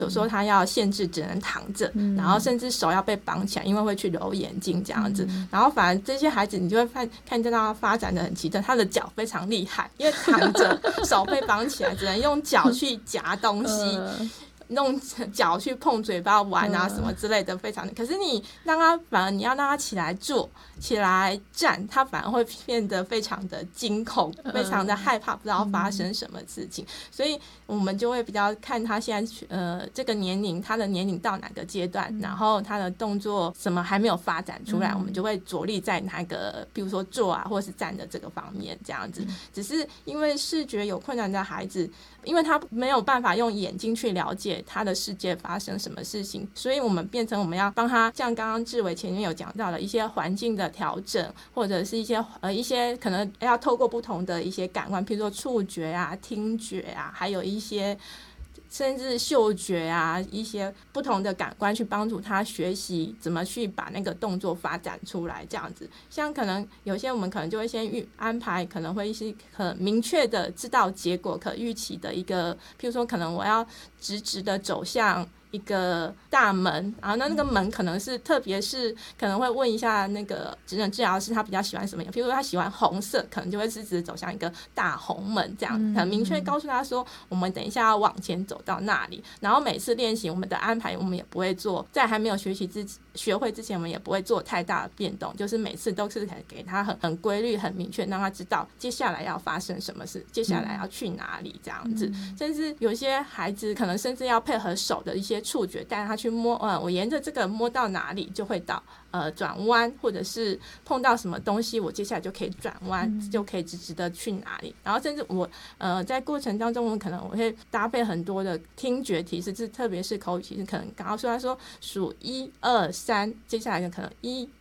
有时候他要限制只能躺着，然后甚至手要被绑起来，因为会去揉眼睛这样子。然后反而这些孩子你就会看见到他发展的很奇特，他的脚非常厉害，因为躺着手被绑起来，只能用脚去夹东西。用脚去碰嘴巴玩啊什么之类的，非常的。可是你让他，反而你要让他起来坐、起来站，他反而会变得非常的惊恐，非常的害怕，不知道发生什么事情。所以我们就会比较看他现在这个年龄，他的年龄到哪个阶段，然后他的动作什么还没有发展出来，我们就会着力在那个，比如说坐啊或是站的这个方面这样子。只是因为视觉有困难的孩子，因为他没有办法用眼睛去了解他的世界发生什么事情，所以我们变成我们要帮他，像刚刚志伟前面有讲到的一些环境的调整，或者是一些可能要透过不同的一些感官，譬如说触觉啊、听觉啊，还有一些甚至嗅觉啊，一些不同的感官去帮助他学习怎么去把那个动作发展出来这样子。像可能有些我们可能就会先安排，可能会是很明确的知道结果可预期的一个，譬如说可能我要直直的走向一个大门，然后那个门可能是特别是可能会问一下那个职能治疗师他比较喜欢什么样，譬如说他喜欢红色，可能就会直直走向一个大红门这样，很明确告诉他说我们等一下要往前走到那里。然后每次练习我们的安排我们也不会做，在还没有学会之前我们也不会做太大的变动，就是每次都是给他很规律很明确，让他知道接下来要发生什么事，接下来要去哪里这样子。甚至有些孩子可能甚至要配合手的一些触觉，带他去摸，我沿着这个摸到哪里就会到转弯，或者是碰到什么东西我接下来就可以转弯，就可以直直的去哪里。然后甚至我在过程当中我会搭配很多的听觉提示，特别是口语提示，可能刚刚说他说数1、2、3，接下来可能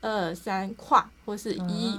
1、2、3跨，或是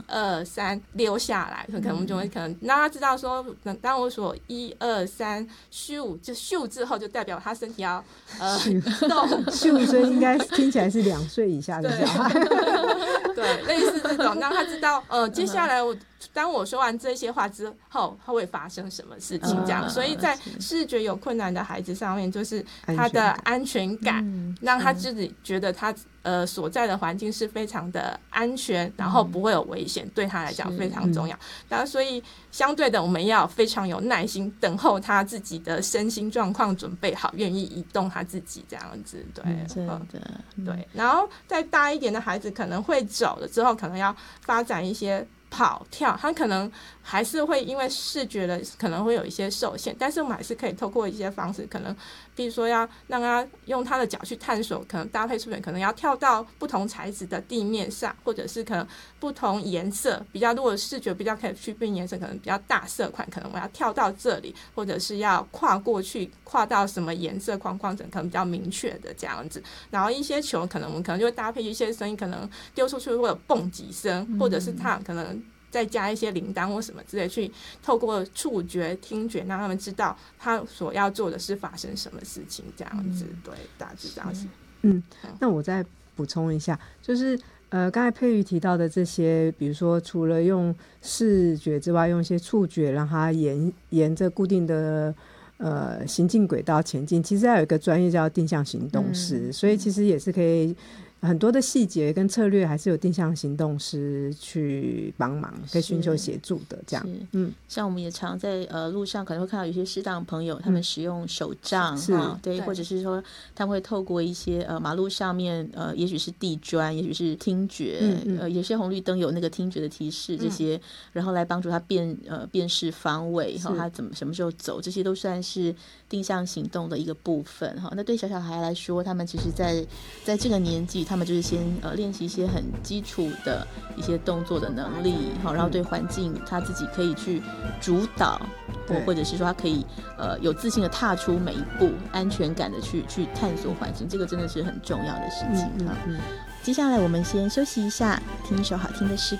1、2、3溜下来，可能我们就会可能让他知道说，当我说1、2、3咻，就咻之后就代表他身体要动咻，所以应该听起来是2岁以下的小孩。 对，类似这种让他知道接下来当我说完这些话之后他会发生什么事情这样。所以在视觉有困难的孩子上面，就是他的安全感，让他自己觉得他所在的环境是非常的安全，然后不会有危险，对他来讲非常重要。然后所以相对的我们要非常有耐心等候他自己的身心状况准备好，愿意移动他自己这样子。对， 真的对。然后再大一点的孩子可能会走了之后，可能要发展一些跑跳，他可能还是会因为视觉的可能会有一些受限，但是我们还是可以透过一些方式，可能比如说要让他用他的脚去探索，可能搭配触觉，可能要跳到不同材质的地面上，或者是可能不同颜色比较，如果视觉比较可以区分颜色，可能比较大色块，可能我要跳到这里，或者是要跨过去，跨到什么颜色框框，可能比较明确的这样子。然后一些球可能我们可能就会搭配一些声音，可能丢出去会有蹦几声，或者是他可能再加一些铃铛或什么之类，去透过触觉听觉让他们知道他所要做的是发生什么事情这样子。对，大致这样子。 那我再补充一下，就是刚才佩瑜提到的这些，比如说除了用视觉之外，用一些触觉让他沿着固定的行进轨道前进，其实还有一个专业叫定向行动师，所以其实也是可以很多的细节跟策略还是有定向行动师去帮忙，可以寻求协助的这样。 像我们也常在路上可能会看到有些视障朋友，他们使用手杖，对，或者是说他们会透过一些马路上面也许是地砖，也许是听觉，有些红绿灯有那个听觉的提示这些，然后来帮助他辨识方位，他什么时候走，这些都算是定向行动的一个部分。那对小孩来说，他们其实在这个年纪，他们就是先练习一些很基础的一些动作的能力，然后对环境他自己可以去主导，或者是说他可以有自信的踏出每一步，安全感的去探索环境，这个真的是很重要的事情。接下来我们先休息一下，听一首好听的诗